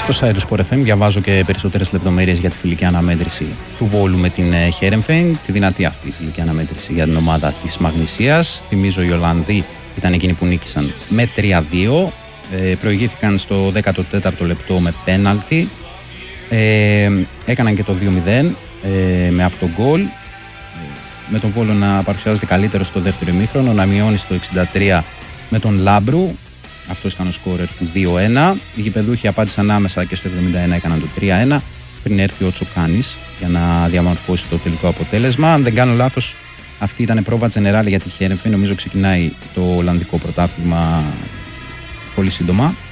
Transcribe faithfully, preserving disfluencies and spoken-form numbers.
Στο site του Sport εφ εμ διαβάζω και περισσότερες λεπτομέρειες για τη φιλική αναμέτρηση του Βόλου με την Heerenveen, τη δυνατή αυτή φιλική αναμέτρηση για την ομάδα της Μαγνησίας. Θυμίζω οι Ολλανδοί ήταν εκείνοι που νίκησαν με τρία δύο, ε, προηγήθηκαν στο δέκατο τέταρτο λεπτό με πέναλτι, ε, έκαναν και το δύο μηδέν ε, με αυτογκόλ, ε, με τον Βόλο να παρουσιάζεται καλύτερο στο δεύτερο ημίχρονο, να μειώνει στο εξήντα τρία με τον Λάμπρου. Αυτό ήταν ο σκόρερ του δύο ένα. Οι γηπεδούχοι απάντησαν άμεσα και στο εβδομήντα ένα έκαναν το τρία ένα πριν έρθει ο Τσοκάνης για να διαμορφώσει το τελικό αποτέλεσμα. Αν δεν κάνω λάθος, αυτή ήταν πρόβα τζενεράλ για τη Heerenveen. Νομίζω ξεκινάει το Ολλανδικό πρωτάθλημα πολύ σύντομα.